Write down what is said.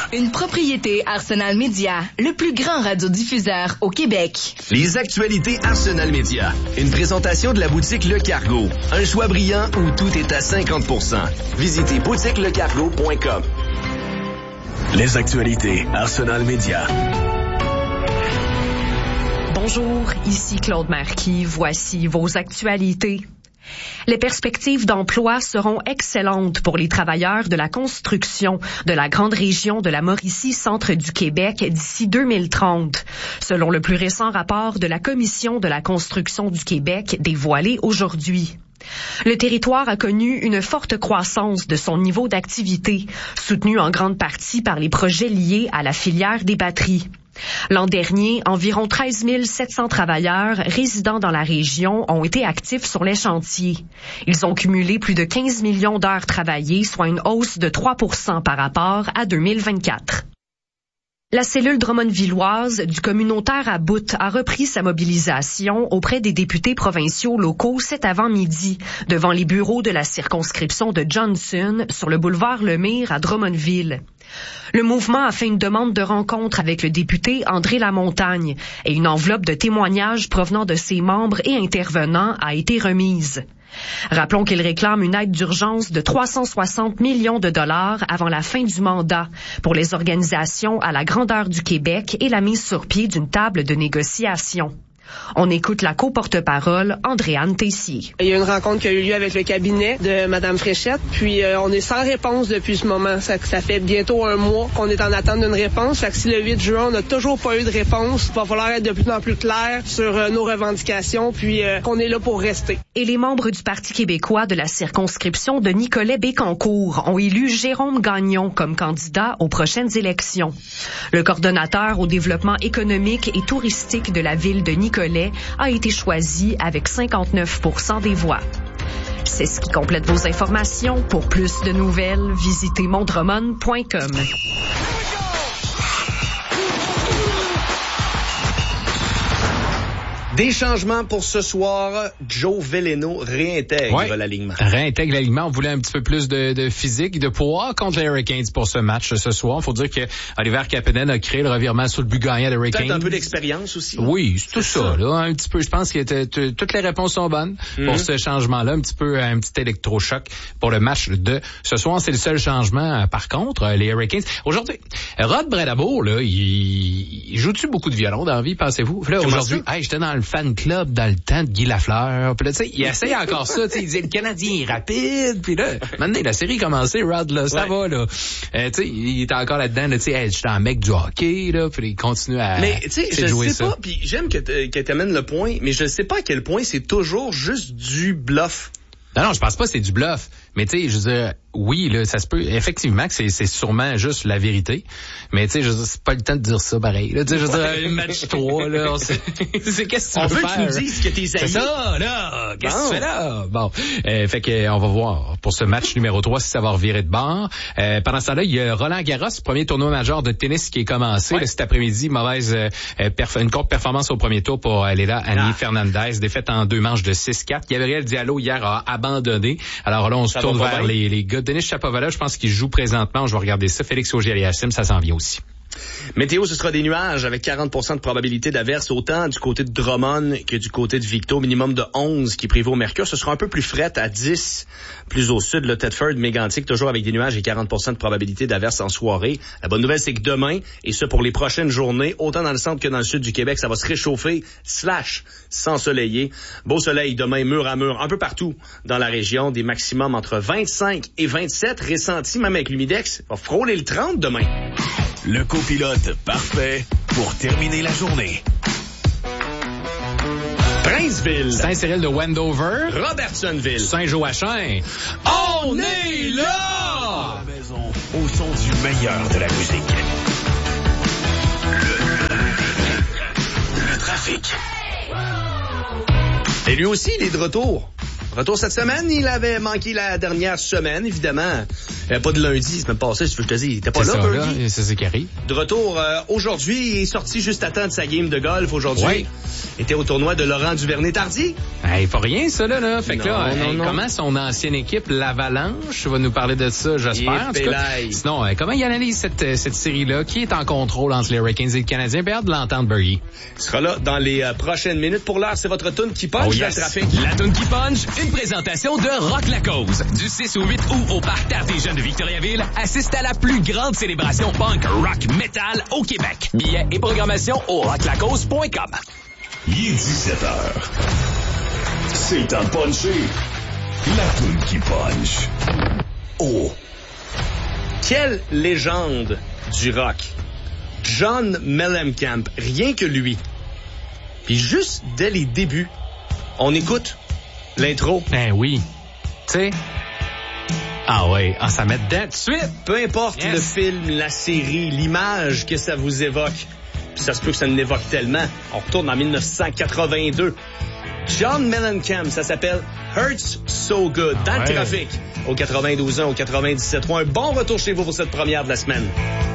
Une propriété Arsenal Média, le plus grand radiodiffuseur au Québec. Les actualités Arsenal Média. Une présentation de la boutique Le Cargo. Un choix brillant où tout est à 50%. Visitez boutiquelecargo.com. Les actualités Arsenal Média. Bonjour, ici Claude Marquis. Voici vos actualités. Les perspectives d'emploi seront excellentes pour les travailleurs de la construction de la grande région de la Mauricie centre du Québec d'ici 2030, selon le plus récent rapport de la Commission de la construction du Québec dévoilé aujourd'hui. Le territoire a connu une forte croissance de son niveau d'activité, soutenu en grande partie par les projets liés à la filière des batteries. L'an dernier, environ 13 700 travailleurs résidant dans la région ont été actifs sur les chantiers. Ils ont cumulé plus de 15 millions d'heures travaillées, soit une hausse de 3% par rapport à 2024. La cellule drummondvilloise du communautaire à Bout a repris sa mobilisation auprès des députés provinciaux locaux cet avant-midi devant les bureaux de la circonscription de Johnson sur le boulevard Lemire à Drummondville. Le mouvement a fait une demande de rencontre avec le député André Lamontagne et une enveloppe de témoignages provenant de ses membres et intervenants a été remise. Rappelons qu'il réclame une aide d'urgence de 360 millions de dollars avant la fin du mandat pour les organisations à la grandeur du Québec et la mise sur pied d'une table de négociation. On écoute la co-porte-parole, Andréane Tessier. Il y a une rencontre qui a eu lieu avec le cabinet de Mme Fréchette, puis on est sans réponse depuis ce moment. Ça fait bientôt un mois qu'on est en attente d'une réponse. Fait que si le 8 juin, on n'a toujours pas eu de réponse, il va falloir être de plus en plus clair sur nos revendications, puis qu'on est là pour rester. Et les membres du Parti québécois de la circonscription de Nicolet-Bécancour ont élu Jérôme Gagnon comme candidat aux prochaines élections. Le coordonnateur au développement économique et touristique de la ville de Nicolet a été choisi avec 59% des voix. C'est ce qui complète vos informations. Pour plus de nouvelles, visitez mondromon.com. Des changements pour ce soir. Joe Veleno réintègre l'alignement. Réintègre l'alignement. On voulait un petit peu plus de physique, de poids contre les Hurricanes pour ce match ce soir. Il faut dire que Oliver Kapanen a créé le revirement sur le but gagnant des Hurricanes. Peut-être un peu d'expérience aussi. Oui, c'est tout ça. Là, un petit peu. Je pense que toutes les réponses sont bonnes pour ce changement-là. Un petit électrochoc pour le match de ce soir. C'est le seul changement. Par contre, les Hurricanes. Aujourd'hui, Rod Bradabour, là, il joue-tu beaucoup de violon dans la vie, pensez-vous? Là, aujourd'hui, j'étais dans le fan club dans le temps de Guy Lafleur. Puis là, tu sais, il essaye encore ça. Tu sais, il dit le Canadien est rapide. Puis là, maintenant, la série a commencé, Rod, là, ça va, là. Tu sais, il est encore là-dedans, là, tu sais, j'étais un mec du hockey, là, puis il continue à mais, tu sais, je jouer sais ça. pas, puis j'aime que t'amènes le point, mais je sais pas à quel point c'est toujours juste du bluff. Non, je pense pas que c'est du bluff. Mais tu sais, je veux dire, oui, là, ça se peut, effectivement, que c'est sûrement juste la vérité. Mais tu sais, je veux dire, c'est pas le temps de dire ça pareil. Là, tu sais, je veux dire, match 3, là, c'est qu'est-ce que tu veux faire? On veut que tu nous dises que t'es C'est ça, là! Qu'est-ce que tu fais là? Bon. Fait que, on va voir pour ce match numéro 3 si ça va revirer de bord. Pendant ce temps-là, il y a Roland Garros, premier tournoi majeur de tennis qui est commencé. Là, cet après-midi, une courte performance au premier tour pour Leila Annie Fernandez, défaite en 2 manches de 6-4. Gabriel Diallo, hier, a abandonné. Alors là, on se tourne vers les gars. Denis Shapovalov, je pense qu'il joue présentement. Je vais regarder ça. Félix Auger-Aliassime, ça s'en vient aussi. Météo, ce sera des nuages avec 40% de probabilité d'averse autant du côté de Drummond que du côté de Victo. Minimum de 11 qui prévaut au mercure. Ce sera un peu plus fret à 10 plus au sud. Le Thetford, Mégantic, toujours avec des nuages et 40% de probabilité d'averse en soirée. La bonne nouvelle, c'est que demain, et ce pour les prochaines journées, autant dans le centre que dans le sud du Québec, ça va se réchauffer, s'ensoleiller. Beau soleil demain, mur à mur, un peu partout dans la région. Des maximums entre 25 et 27 ressentis, même avec l'humidex. Va frôler le 30 demain. Le copilote parfait pour terminer la journée. Princeville. Saint-Cyril de Wendover. Robertsonville. Saint-Joachim. On est là! À la maison, au son du meilleur de la musique. Le trafic. Et lui aussi, il est de retour. Retour cette semaine, il avait manqué la dernière semaine, évidemment. Pas de lundi, c'est même passé, je te dis, il était pas là, Bergie. C'est qui arrive. De retour aujourd'hui, il est sorti juste à temps de sa game de golf aujourd'hui. Ouais. Il était au tournoi de Laurent Duvernay-Tardy. Pas rien, ça, là. Fait que non. comment son ancienne équipe, l'Avalanche, va nous parler de ça, j'espère. En tout cas. Sinon, comment il analyse cette série-là? Qui est en contrôle entre les Hurricanes et le Canadien? Bien hâte de l'entendre, Bergie. Il sera là dans les prochaines minutes. Pour l'heure, c'est votre toune qui punch dans le trafic. La toune qui punch, une présentation de Rock La Cause. Du 6 au 8 août au Parterre des Jeunes de Victoriaville, assiste à la plus grande célébration punk, rock, metal au Québec. Billets et programmation au rocklacause.com. Il est 17h. C'est le temps de puncher. La toune qui punch. Oh. Quelle légende du rock. John Mellencamp, rien que lui. Puis juste dès les débuts, on écoute l'intro. Ben oui. Tu sais. Ah ouais, ça met dedans tout de suite. Peu importe le film, la série, l'image que ça vous évoque. Puis ça se peut que ça nous évoque tellement. On retourne en 1982. John Mellencamp, ça s'appelle Hurts So Good. Dans le trafic, au 92.1, au 97.3. Un bon retour chez vous pour cette première de la semaine.